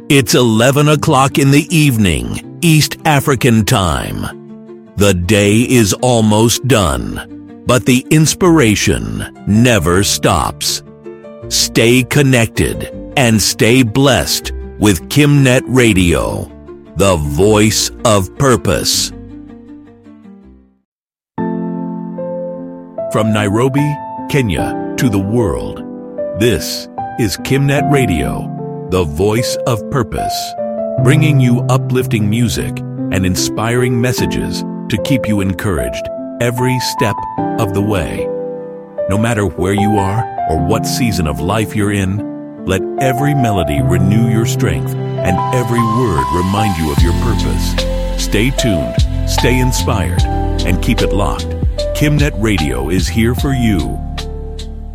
It's 11 o'clock in the evening, East African time. The day is almost done, but the inspiration never stops. Stay connected and stay blessed with KimNet Radio, the voice of purpose. From Nairobi, Kenya, to the world, this is KimNet Radio, the voice of purpose, bringing you uplifting music and inspiring messages to keep you encouraged every step of the way. No matter where you are or what season of life you're in, let every melody renew your strength and every word remind you of your purpose. Stay tuned, stay inspired, and keep it locked. KimNet Radio is here for you.